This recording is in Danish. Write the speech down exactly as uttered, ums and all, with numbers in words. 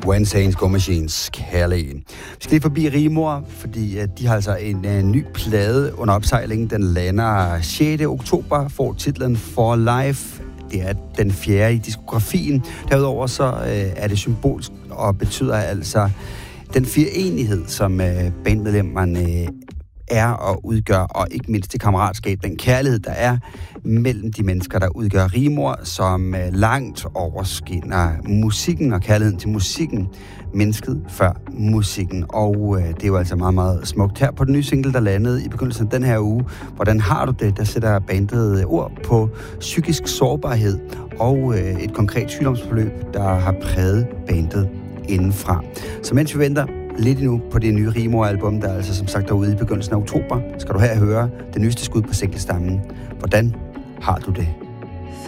When Saints Go Machines, kærlighed. Vi skal lige forbi Rimor, fordi de har altså en, en ny plade under opsejling. Den lander sjette oktober, får titlen For Life. Det er den fjerde i diskografien. Derudover så øh, er det symbolsk og betyder altså den fireenighed, som øh, bandmedlemmerne øh, er og udgør, og ikke mindst det kammeratskab, den kærlighed, der er mellem de mennesker, der udgør Rimor, som øh, langt overskinner musikken og kærligheden til musikken, mennesket før musikken. Og øh, det er jo altså meget, meget smukt. Her på den nye single, der landede i begyndelsen af den her uge, Hvordan har du det? Der sætter bandet ord på psykisk sårbarhed og øh, et konkret sygdomsforløb, der har præget bandet indenfra. Så mens vi venter lidt endnu på det nye Rimor-album, der er altså som sagt derude i begyndelsen af oktober, skal du her høre det nyeste skud på singlestammen. Hvordan har du det?